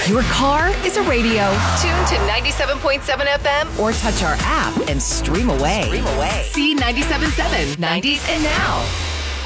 Your car is a radio. Tune to 97.7 FM Or touch our app and stream away. See 97.7 90s and now.